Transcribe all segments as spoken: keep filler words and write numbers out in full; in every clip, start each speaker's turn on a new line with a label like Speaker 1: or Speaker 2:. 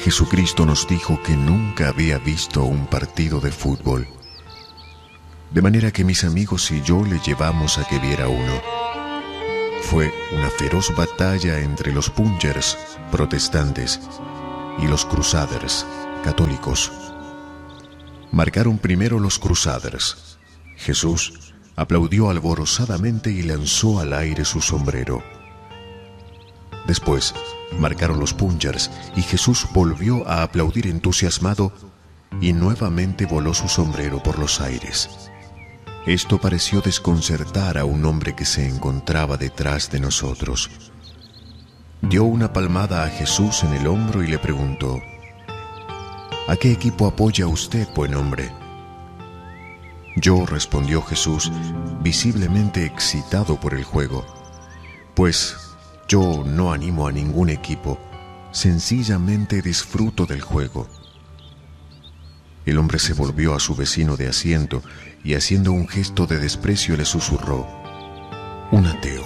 Speaker 1: Jesucristo nos dijo que nunca había visto un partido de fútbol. De manera que mis amigos y yo le llevamos a que viera uno. Fue una feroz batalla entre los Punchers, protestantes, y los Crusaders, católicos. Marcaron primero los Crusaders. Jesús aplaudió alborozadamente y lanzó al aire su sombrero. Después marcaron los Punchers y Jesús volvió a aplaudir entusiasmado y nuevamente voló su sombrero por los aires. Esto pareció desconcertar a un hombre que se encontraba detrás de nosotros. Dio una palmada a Jesús en el hombro y le preguntó: ¿A qué equipo apoya usted, buen hombre? Yo, respondió Jesús, visiblemente excitado por el juego, pues yo no animo a ningún equipo, sencillamente disfruto del juego. El hombre se volvió a su vecino de asiento y haciendo un gesto de desprecio le susurró: un ateo.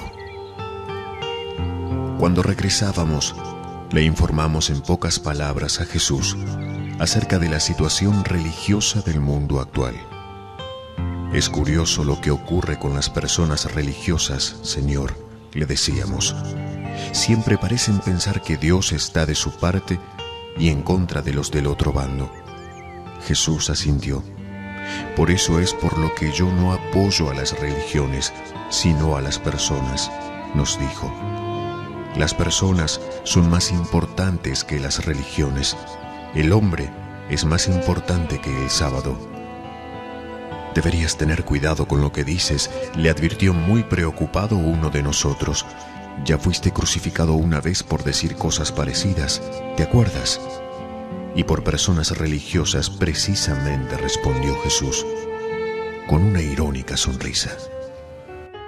Speaker 1: Cuando regresábamos, le informamos en pocas palabras a Jesús acerca de la situación religiosa del mundo actual. Es curioso lo que ocurre con las personas religiosas, Señor, le decíamos. Siempre parecen pensar que Dios está de su parte y en contra de los del otro bando. Jesús asintió. Por eso es por lo que yo no apoyo a las religiones, sino a las personas, nos dijo. Las personas son más importantes que las religiones. El hombre es más importante que el sábado. Deberías tener cuidado con lo que dices, le advirtió muy preocupado uno de nosotros. Ya fuiste crucificado una vez por decir cosas parecidas, ¿te acuerdas? Y por personas religiosas precisamente, respondió Jesús, con una irónica sonrisa.